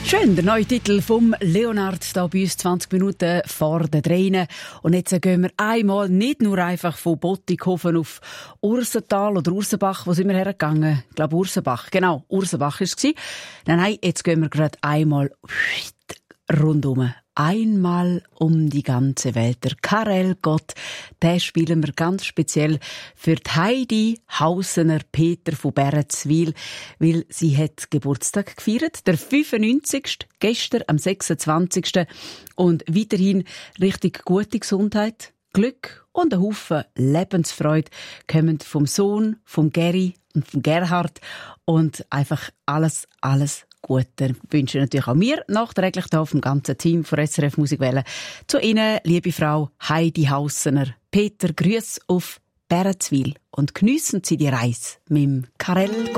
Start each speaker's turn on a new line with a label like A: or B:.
A: Schön, der neue Titel vom Leonard, da bei uns 20 Minuten vor der 3. Und jetzt gehen wir einmal nicht nur einfach von Bottighofen auf Ursental oder Ursenbach, wo sind wir hergegangen? Ich glaube Ursenbach, genau, Ursenbach war es. Nein, jetzt gehen wir gerade einmal rundum. Einmal um die ganze Welt. Der Karel Gott, den spielen wir ganz speziell für die Heidi Hausener Peter von Bärenzwil, weil sie hat Geburtstag gefeiert, der 95. gestern am 26. Und weiterhin richtig gute Gesundheit, Glück und ein Haufen Lebensfreude kommen vom Sohn, vom Geri und vom Gerhard und einfach alles Gute wünschen natürlich auch wir nachträglich hier vom ganzen Team von SRF Musikwelle zu Ihnen, liebe Frau Heidi Hausener. Peter, Grüß auf Bärenzwil und geniessen Sie die Reise mit dem Karel Gott.